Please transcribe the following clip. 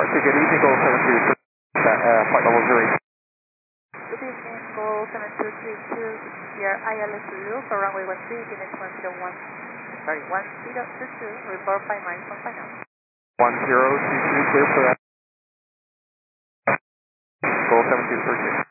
good evening, Goal 72, flight level 08. Good evening, Goal 7232, here ILS Zulu for runway 13, unit 1022, report 5 miles from final. 1022, clear for that. Goal 7232.